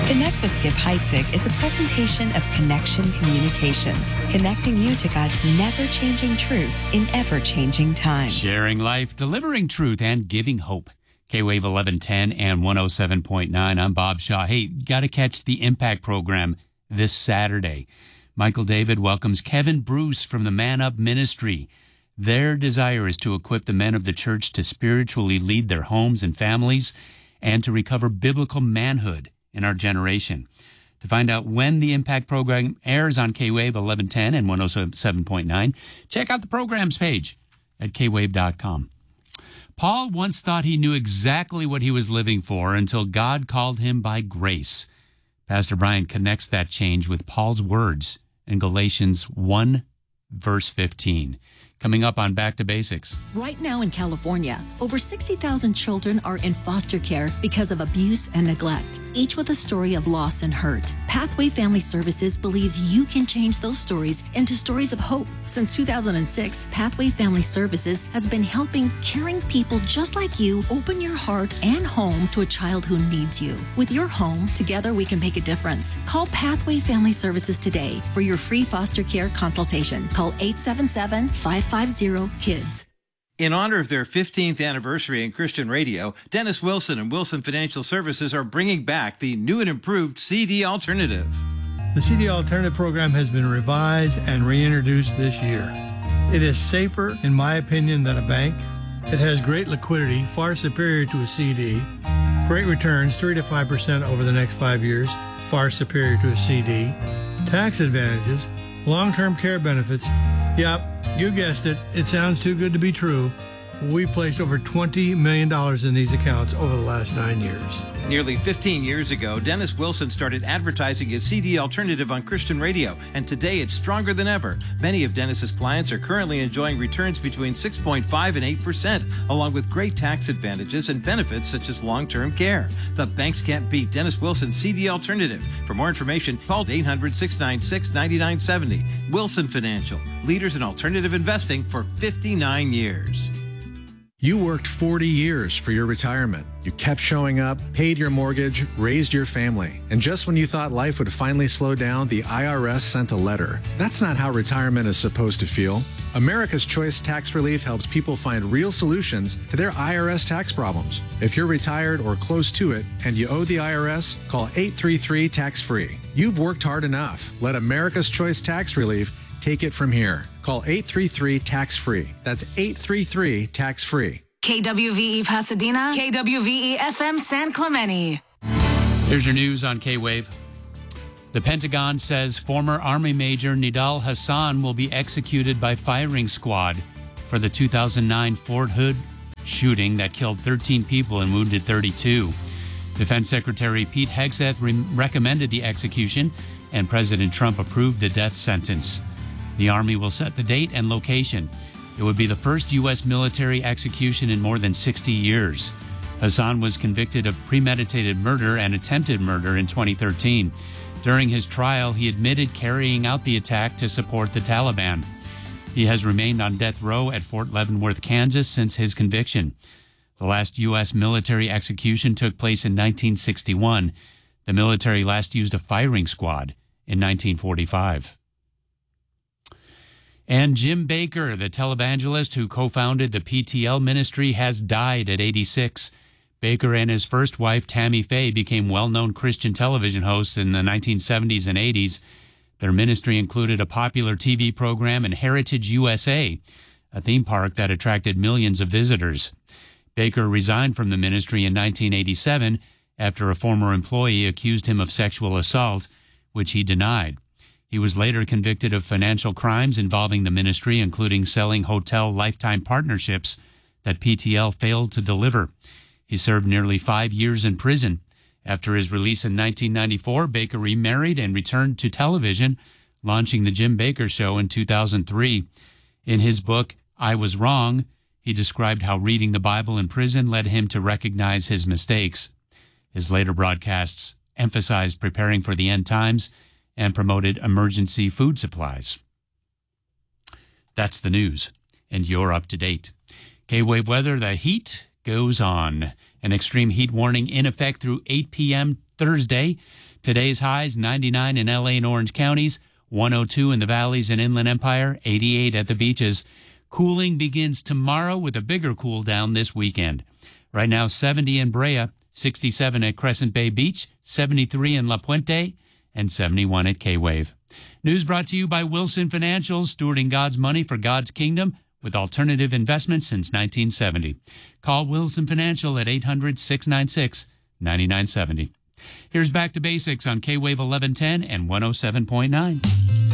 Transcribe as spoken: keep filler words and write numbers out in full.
Connect with Skip Heitzig is a presentation of Connection Communications, connecting you to God's never-changing truth in ever-changing times. Sharing life, delivering truth, and giving hope. K-Wave eleven ten and one oh seven point nine. I'm Bob Shaw. Hey, got to catch the Impact program this Saturday. Michael David welcomes Kevin Bruce from the Man Up Ministry. Their desire is to equip the men of the church to spiritually lead their homes and families and to recover biblical manhood in our generation. To find out when the Impact program airs on K-Wave eleven ten and one oh seven point nine, check out the programs page at k wave dot com. Paul once thought he knew exactly what he was living for until God called him by grace. Pastor Brian connects that change with Paul's words in Galatians one, verse fifteen. Coming up on Back to Basics. Right now in California, over sixty thousand children are in foster care because of abuse and neglect, each with a story of loss and hurt. Pathway Family Services believes you can change those stories into stories of hope. Since two thousand six, Pathway Family Services has been helping caring people just like you open your heart and home to a child who needs you. With your home, together we can make a difference. Call Pathway Family Services today for your free foster care consultation. Call eight seven seven, five five zero, KIDS. In honor of their fifteenth anniversary in Christian radio, Dennis Wilson and Wilson Financial Services are bringing back the new and improved C D Alternative. The C D Alternative program has been revised and reintroduced this year. It is safer, in my opinion, than a bank. It has great liquidity, far superior to a C D. Great returns, three to five percent over the next five years, far superior to a C D. Tax advantages, long-term care benefits. Yep, you guessed it. It sounds too good to be true. We placed over twenty million dollars in these accounts over the last nine years. Nearly fifteen years ago, Dennis Wilson started advertising his C D Alternative on Christian radio, and today it's stronger than ever. Many of Dennis's clients are currently enjoying returns between six point five and eight percent, along with great tax advantages and benefits such as long-term care. The banks can't beat Dennis Wilson's C D Alternative. For more information, call eight hundred, six nine six, nine nine seven zero. Wilson Financial, leaders in alternative investing for fifty-nine years. You worked forty years for your retirement. You kept showing up, paid your mortgage, raised your family. And just when you thought life would finally slow down, the I R S sent a letter. That's not how retirement is supposed to feel. America's Choice Tax Relief helps people find real solutions to their I R S tax problems. If you're retired or close to it and you owe the I R S, call eight three three, tax free. You've worked hard enough. Let America's Choice Tax Relief take it from here. Call eight three three, tax free. That's eight three three, tax free. K W V E Pasadena, K W V E F M San Clemente. Here's your news on K-Wave. The Pentagon says former Army Major Nidal Hasan will be executed by firing squad for the two thousand nine Fort Hood shooting that killed thirteen people and wounded thirty-two. Defense Secretary Pete Hegseth re- recommended the execution, and President Trump approved the death sentence. The Army will set the date and location. It would be the first U S military execution in more than sixty years. Hasan was convicted of premeditated murder and attempted murder in twenty thirteen. During his trial, he admitted carrying out the attack to support the Taliban. He has remained on death row at Fort Leavenworth, Kansas since his conviction. The last U S military execution took place in nineteen sixty-one. The military last used a firing squad in nineteen forty-five. And Jim Bakker, the televangelist who co-founded the P T L ministry, has died at eighty-six. Bakker and his first wife, Tammy Faye, became well-known Christian television hosts in the nineteen seventies and eighties. Their ministry included a popular T V program in Heritage U S A, a theme park that attracted millions of visitors. Bakker resigned from the ministry in nineteen eighty-seven after a former employee accused him of sexual assault, which he denied. He was later convicted of financial crimes involving the ministry, including selling hotel lifetime partnerships that P T L failed to deliver. He served nearly five years in prison. After his release in nineteen ninety-four, Bakker remarried and returned to television, launching The Jim Bakker Show in two thousand three. In his book, I Was Wrong, he described how reading the Bible in prison led him to recognize his mistakes. His later broadcasts emphasized preparing for the end times and promoted emergency food supplies. That's the news, and you're up to date. K-Wave weather, the heat goes on. An extreme heat warning in effect through eight p.m. Thursday. Today's highs, ninety-nine in L A and Orange counties, one oh two in the valleys and Inland Empire, eighty-eight at the beaches. Cooling begins tomorrow with a bigger cool down this weekend. Right now, seventy in Brea, sixty-seven at Crescent Bay Beach, seventy-three in La Puente, and seventy-one at K-Wave. News brought to you by Wilson Financial, stewarding God's money for God's kingdom with alternative investments since nineteen seventy. Call Wilson Financial at eight hundred, six nine six, nine nine seven zero. Here's Back to Basics on K-Wave eleven ten and one oh seven point nine.